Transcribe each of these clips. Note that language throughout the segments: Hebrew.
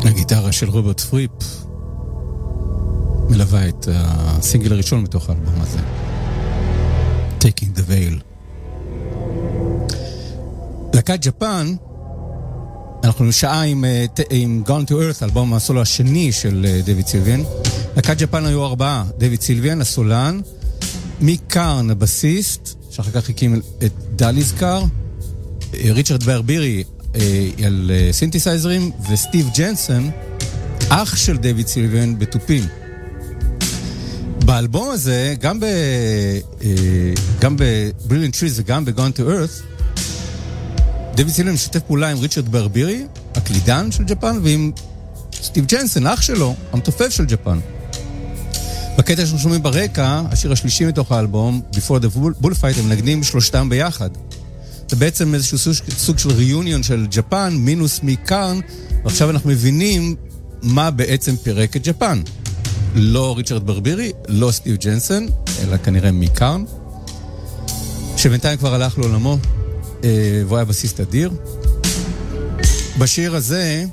הגיטרה של רוברט פריפ מלווה את הסינגל הראשון מתוך האלבום הזה, Taking the Veil. להקת ג'פן, אנחנו שעה עם Gone to Earth, אלבום הסולו השני של דיוויד סילביאן. להקת ג'פן היו 4, דיוויד סילביאן, הסולן, מיק קארן, הבסיסט, שאחר כך הקים את דליז קאר, ריצ'רד ברבירי על סינתסייזרים, וסטיב ג'נסון, אח של דיוויד סילביאן, בתופים. באלבום הזה, גם ב-Brilliant Trees וגם ב-Gone to Earth, דיוויד סילביאן משתף פעולה עם ריצ'רד ברבירי, הקלידן של ג'פן, ועם סטיב ג'נסון, אח שלו, המתופף של ג'פן. בקטע שאנחנו שומעים ברקע, השיר השלישי מתוך האלבום, Before the Bullfight, הם נגנים שלושתם ביחד. זה בעצם איזשהו סוג של ריוניון של ג'פן, מינוס מיק קארן, ועכשיו אנחנו מבינים מה בעצם פירק את ג'פן. לא ריצ'רד ברבירי, לא סטיב ג'נסון, אלא כנראה מיק קארן, שבינתיים כבר הלך לעולמו, והוא היה בסיסט אדיר. בשיר הזה,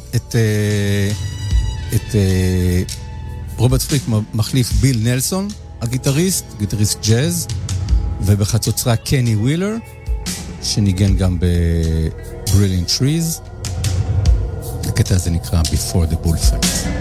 את רוברט פריק מחליף ביל נלסון, הגיטריסט ג'אז, ובחצוצרה קני ווילר, שניגן גם ב-Brilliant Trees. הקטע הזה נקרא Before the Bullfight.